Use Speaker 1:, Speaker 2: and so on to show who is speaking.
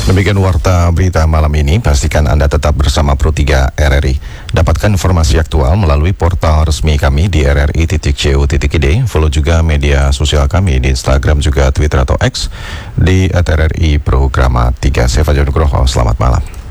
Speaker 1: Demikian warta berita malam ini. Pastikan Anda tetap bersama Pro3 RRI. Dapatkan informasi aktual melalui portal resmi kami di rri.co.id. Follow juga media sosial kami di Instagram juga Twitter atau X di @RRI Programa 3. Saya Fajar Nugroho. Selamat malam.